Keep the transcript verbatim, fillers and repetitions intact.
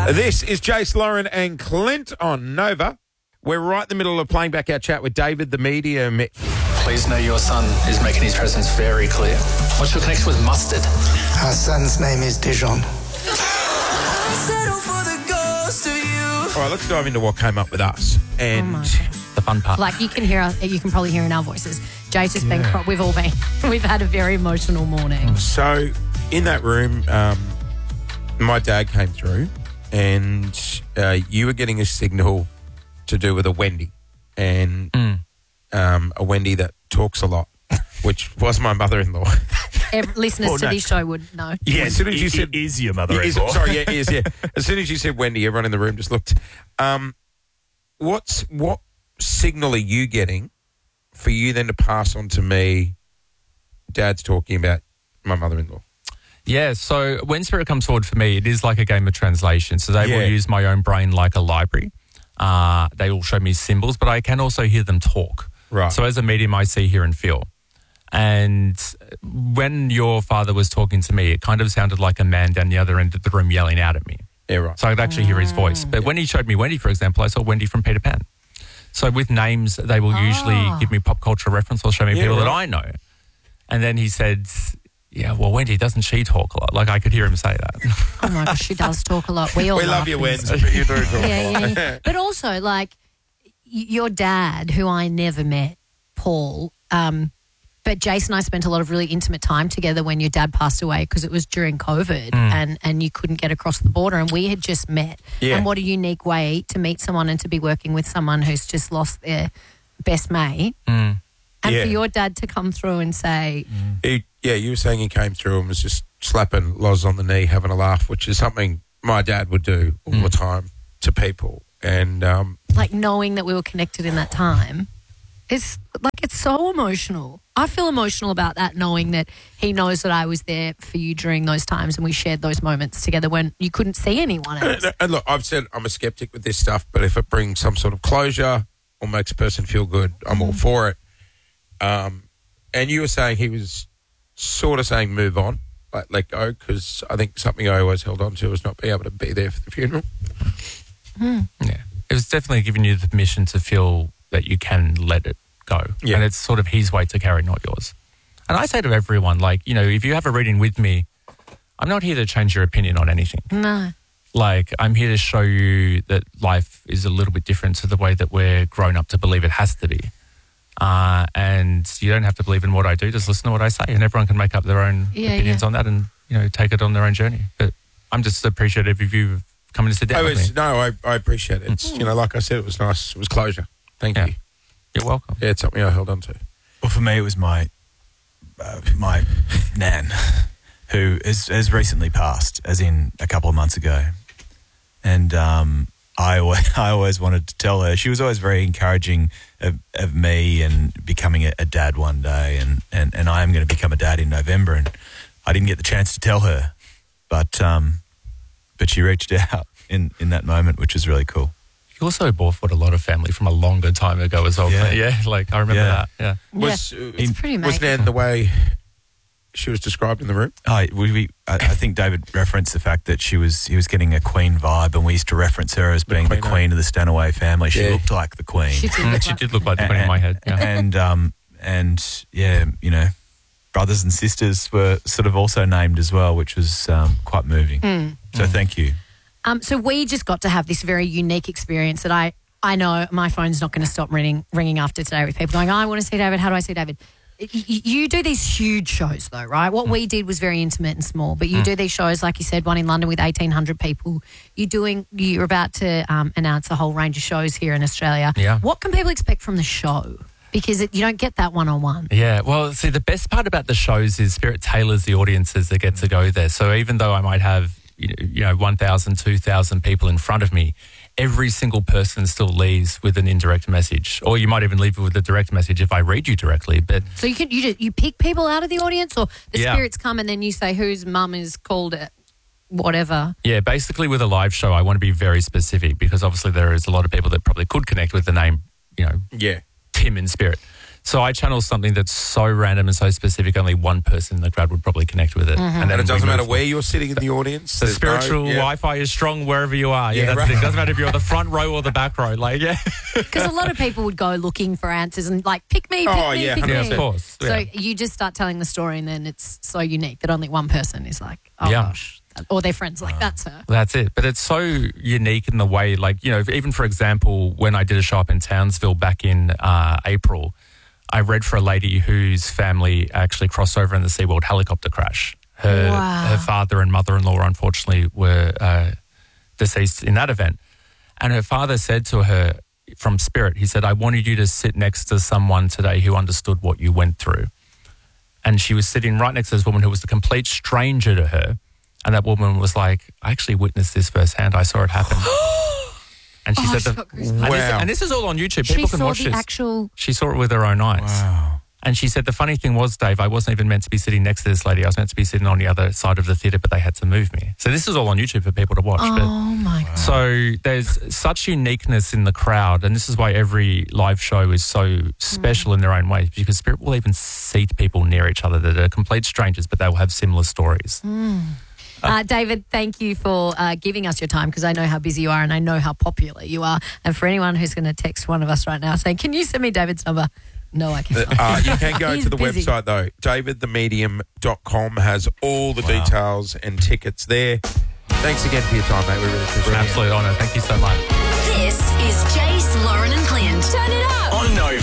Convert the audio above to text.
This is Jace, Lauren and Clint on Nova. We're right in the middle of playing back our chat with David, the medium. Please know your son is making his presence very clear. What's your connection with mustard? Our son's name is Dijon. All right, let's dive into what came up with us. And Oh my God. The fun part. Like you can hear us, you can probably hear in our voices. Jace has been, cry- we've all been, we've had a very emotional morning. so in that room, um, my dad came through and uh, you were getting a signal to do with a Wendy. And Mm. um, a Wendy that talks a lot, which was my mother-in-law. Every, listeners Well, to no. this show would know. Yeah, as soon as you It- said... it is your Is, mother-in-law. sorry, yeah, it is, yeah. As soon as you said Wendy, everyone in the room just looked. Um, what's what signal are you getting for you then to pass on to me? Dad's talking about my mother-in-law. Yeah, so when Spirit comes forward for me, it is like a game of translation. So they Yeah. will use my own brain like a library. Uh, they will show me symbols, but I can also hear them talk. Right. So as a medium, I see, hear and feel. And when your father was talking to me, it kind of sounded like a man down the other end of the room yelling out at me. Yeah, right. So I could actually hear his voice. But when he showed me Wendy, for example, I saw Wendy from Peter Pan. So with names, they will usually Ah. give me pop culture reference or show me Yeah, people that right. I know. And then he said, yeah, well, Wendy, doesn't she talk a lot? Like I could hear him say that. Oh my gosh, she does talk a lot. We all We love laugh you, when- Wens, but you do talk Yeah, a lot. yeah. But also, like, y- your dad, who I never met, Paul, um, but Jason and I spent a lot of really intimate time together when your dad passed away because it was during COVID and, and you couldn't get across the border and we had just met. Yeah. And what a unique way to meet someone and to be working with someone who's just lost their best mate. Mm. And Yeah. for your dad to come through and say, He, yeah, you were saying he came through and was just slapping Loz on the knee, having a laugh, which is something my dad would do all the time to people. And um, like, knowing that we were connected in that time, it's like, it's so emotional. I feel emotional about that, knowing that he knows that I was there for you during those times and we shared those moments together when you couldn't see anyone else. And, and look, I've said I'm a skeptic with this stuff, but if it brings some sort of closure or makes a person feel good, I'm all for it. Um, and you were saying he was sort of saying move on, like let go, because I think something I always held on to was not being able to be there for the funeral. Yeah. It was definitely giving you the permission to feel that you can let it go. Yeah. And it's sort of his way to carry, not yours. And I say to everyone, like, you know, if you have a reading with me, I'm not here to change your opinion on anything. No. Like, I'm here to show you that life is a little bit different to the way that we're grown up to believe it has to be. Uh, and you don't have to believe in what I do, just listen to what I say. And everyone can make up their own Yeah, opinions yeah. on that and, you know, take it on their own journey. But I'm just appreciative of you coming to sit down I with was, me. no, I, I appreciate it. It's, you know, like I said, it was nice. It was closure. Thank Yeah. you. You're welcome. Yeah, it's something I held on to. Well, for me, it was my uh, my nan, who has, has recently passed, as in a couple of months ago. And um, I, always, I always wanted to tell her. She was always very encouraging of, of me and becoming a, a dad one day. And, and, and I am going to become a dad in November. And I didn't get the chance to tell her. But um, but she reached out in, in that moment, which was really cool. You also bought for a lot of family from a longer time ago as well. Yeah. Yeah, like I remember Yeah. that. Yeah. Was, uh, It's pretty was amazing. Nan the way she was described in the room? Oh, we, we, I, I think David referenced the fact that she was he was getting a queen vibe, and we used to reference her as being the queen, queen of the Stanaway family. She Yeah. looked like the queen, She did Mm, look she like- did look like the queen in my head. Yeah. and um and yeah, you know, brothers and sisters were sort of also named as well, which was um, quite moving. Mm. So thank you. Um, so we just got to have this very unique experience that I, I know my phone's not going to stop ringing, ringing after today with people going, oh, I want to see David. How do I see David? Y- y- You do these huge shows though, right? What we did was very intimate and small, but you do these shows, like you said, one in London with eighteen hundred people. You're doing, you're about to um, announce a whole range of shows here in Australia. Yeah. What can people expect from the show? Because it, you don't get that one-on-one. Yeah, well, see, the best part about the shows is Spirit tailors the audiences that get to go there. So even though I might have, you know, you know one thousand, two thousand people in front of me, every single person still leaves with an indirect message. Or you might even leave with a direct message if I read you directly. But So you can you just, you pick people out of the audience, or the Yeah. spirits come and then you say whose mum is called it, whatever. yeah, basically with a live show, I want to be very specific because obviously there is a lot of people that probably could connect with the name, you know, Yeah. Tim in Spirit. So I channel something that's so random and so specific, only one person in the crowd would probably connect with it. Mm-hmm. And then And it doesn't we matter move where you're sitting in the audience. The There's spiritual no- yeah. Wi-Fi is strong wherever you are. Yeah, Yeah, that's right. the thing. It doesn't matter if you're on the front row or the back row. Like, yeah. Because a lot of people would go looking for answers and like, pick me, pick Oh, me, yeah, pick one hundred me. Yeah, of course. So Yeah. you just start telling the story and then it's so unique that only one person is like, oh Yeah. gosh. Or their friends like, that's her. That's it. But it's so unique in the way, like, you know, even for example, when I did a show up in Townsville back in uh, April, I read for a lady whose family actually crossed over in the SeaWorld helicopter crash. Her, Wow. her father and mother-in-law, unfortunately, were uh, deceased in that event. And her father said to her from spirit, he said, I wanted you to sit next to someone today who understood what you went through. And she was sitting right next to this woman who was a complete stranger to her. And that woman was like, I actually witnessed this firsthand. I saw it happen. And she Oh, said, she's the, got and, goosebumps. this, Wow. and this is all on YouTube. She People can saw watch the this. actual. She saw it with her own eyes. Wow. And she said, the funny thing was, Dave, I wasn't even meant to be sitting next to this lady. I was meant to be sitting on the other side of the theatre, but they had to move me. So this is all on YouTube for people to watch. Oh But my God. so there's such uniqueness in the crowd, and this is why every live show is so special in their own way, because Spirit will even seat people near each other that are complete strangers, but they will have similar stories. Uh, David, thank you for uh, giving us your time because I know how busy you are and I know how popular you are. And for anyone who's going to text one of us right now saying, can you send me David's number? No, I can't. Uh, you can go He's to the busy. website though. david the medium dot com has all the Wow. details and tickets there. Thanks again for your time, mate. We really appreciate An it. absolute honour. Thank you so much. This is Jace, Lauren, and Clint. Turn it up. On Nova.